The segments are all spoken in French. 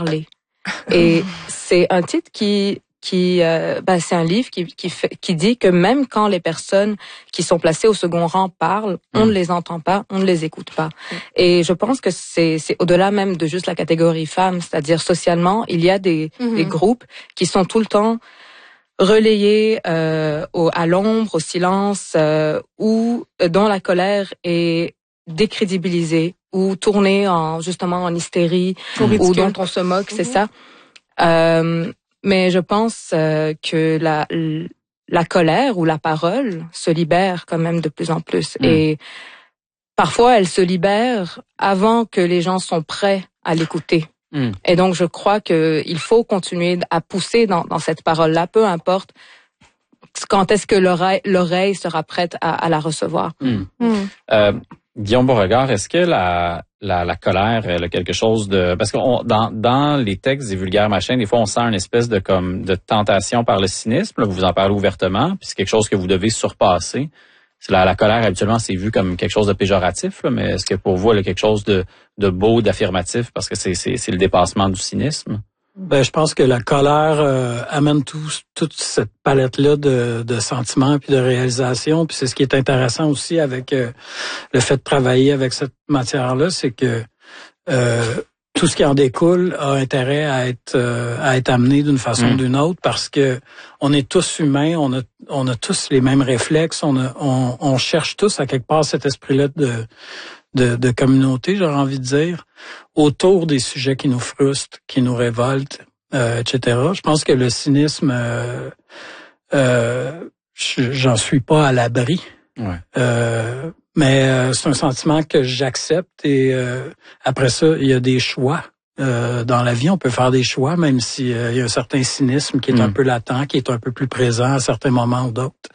parler. Et c'est un titre c'est un livre qui dit que même quand les personnes qui sont placées au second rang parlent, on ne les entend pas, on ne les écoute pas. Et je pense que c'est au-delà même de juste la catégorie femme, c'est-à-dire socialement, il y a des groupes qui sont tout le temps relayés à l'ombre, au silence, ou dont la colère est décrédibilisée ou tournée justement en hystérie, ou dont on se moque, c'est ça. Mais je pense que la colère ou la parole se libère quand même de plus en plus. Et parfois, elle se libère avant que les gens sont prêts à l'écouter. Et donc, je crois que il faut continuer à pousser dans cette parole-là, peu importe quand est-ce que l'oreille sera prête à la recevoir. Guillaume Beauregard, est-ce que la colère, elle a quelque chose de... Parce que dans les textes des vulgaires machins, des fois, on sent une espèce de tentation par le cynisme. Là, vous en parlez ouvertement, puis c'est quelque chose que vous devez surpasser. La colère, habituellement, c'est vu comme quelque chose de péjoratif, là, mais est-ce que pour vous, elle a quelque chose de beau, d'affirmatif, parce que c'est le dépassement du cynisme? Je pense que la colère amène toute cette palette-là de sentiments puis de réalisations. Puis c'est ce qui est intéressant aussi avec le fait de travailler avec cette matière-là, c'est que tout ce qui en découle a intérêt à être amené d'une façon ou d'une autre, parce que on est tous humains, on a tous les mêmes réflexes, on cherche tous à quelque part cet esprit-là de communauté, j'aurais envie de dire, autour des sujets qui nous frustrent, qui nous révoltent, etc. Je pense que le cynisme, j'en suis pas à l'abri. Ouais. Mais c'est un sentiment que j'accepte, et après ça, il y a des choix. Dans la vie, on peut faire des choix, même s'il y a un certain cynisme qui est un peu latent, qui est un peu plus présent à certains moments ou d'autres.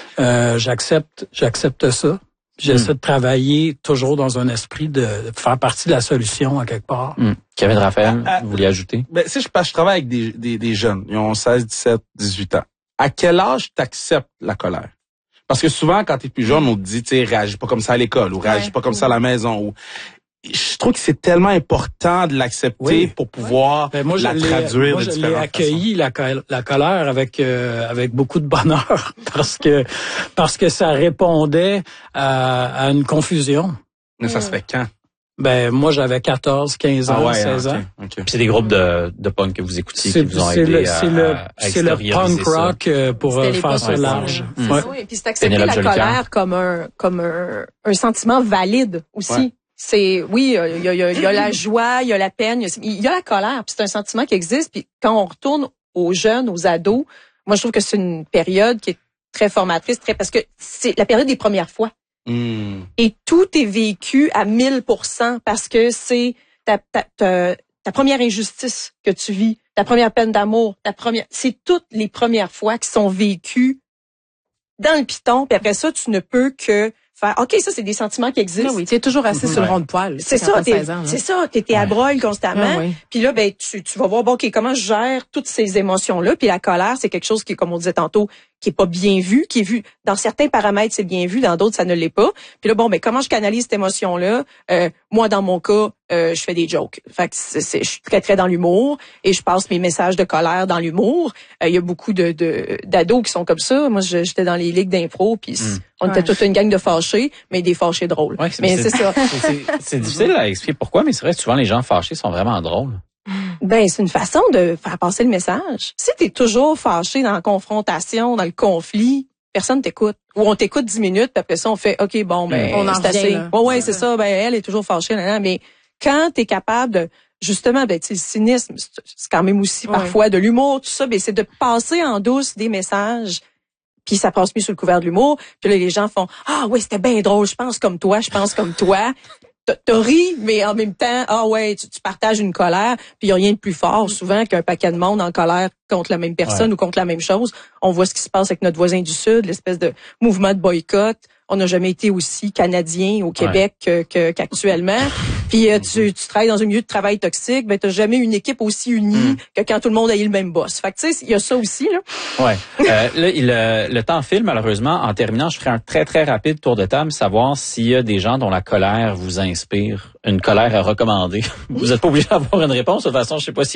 J'accepte ça. J'essaie de travailler toujours dans un esprit de faire partie de la solution à quelque part. Kevin Raphaël, vous voulez ajouter? Si je travaille avec des jeunes, ils ont 16, 17, 18 ans. À quel âge t'acceptes la colère? Parce que souvent, quand t'es plus jeune, on te dit, tu sais, réagis pas comme ça à l'école, ou réagis pas comme ça à la maison, ou... Je trouve que c'est tellement important de l'accepter pour pouvoir la traduire de différentes façons. Je l'ai accueilli, la colère, avec beaucoup de bonheur, parce que ça répondait à une confusion. Mais ça se fait quand? Moi, j'avais 14, 15 ans, 16 ans. Okay. Puis c'est des groupes de punk que vous écoutiez qui vous ont aidé c'est le punk rock pour faire ça large. Oui, puis c'est accepter la colère comme un sentiment valide aussi. Ouais. C'est il y a la joie, il y a la peine, il y a la colère, puis c'est un sentiment qui existe. Puis quand on retourne aux jeunes, aux ados, moi je trouve que c'est une période qui est très formatrice, parce que c'est la période des premières fois. Et tout est vécu à 1000%, parce que c'est ta première injustice que tu vis, ta première peine d'amour, c'est toutes les premières fois qui sont vécues dans le piton. Puis après ça, tu ne peux que faire, OK, ça, c'est des sentiments qui existent. Oui, tu es toujours assis sur le rond de poil. C'est ça, t'es à broil constamment. Puis là, tu vas voir, OK, comment je gère toutes ces émotions-là. Puis la colère, c'est quelque chose qui, comme on disait tantôt, qui est pas bien vu, qui est vu dans certains paramètres, c'est bien vu, dans d'autres, ça ne l'est pas. Puis là, comment je canalise cette émotion-là? Moi, dans mon cas, je fais des jokes. Fait que je suis très, très dans l'humour, et je passe mes messages de colère dans l'humour. Il y a beaucoup d'ados qui sont comme ça. Moi, j'étais dans les ligues d'impro, puis on était toute une gang de fâchés, mais des fâchés drôles. Ouais, mais c'est ça. C'est difficile à expliquer pourquoi, mais c'est vrai que souvent les gens fâchés sont vraiment drôles. C'est une façon de faire passer le message. Si t'es toujours fâché dans la confrontation, dans le conflit, personne t'écoute. Ou on t'écoute 10 minutes, puis après ça, on fait, OK, on en c'est assez. C'est ça. Elle est toujours fâchée. Mais quand t'es capable de, justement, le cynisme, c'est quand même aussi parfois de l'humour, tout ça, c'est de passer en douce des messages, puis ça passe mieux sous le couvert de l'humour. Puis là, les gens font, c'était bien drôle, je pense comme toi. T'as ri, mais en même temps, tu partages une colère, puis il y a rien de plus fort souvent qu'un paquet de monde en colère contre la même personne ou contre la même chose. On voit ce qui se passe avec notre voisin du Sud, l'espèce de mouvement de boycott. On n'a jamais été aussi canadien au Québec qu'actuellement. Puis tu travailles dans un milieu de travail toxique, t'as jamais une équipe aussi unie que quand tout le monde a eu le même boss. Fait que tu sais, il y a ça aussi là. Ouais. Le temps file malheureusement. En terminant, je ferai un très très rapide tour de table, savoir s'il y a des gens dont la colère vous inspire, une colère à recommander. Vous n'êtes pas obligé d'avoir une réponse. De toute façon, je sais pas si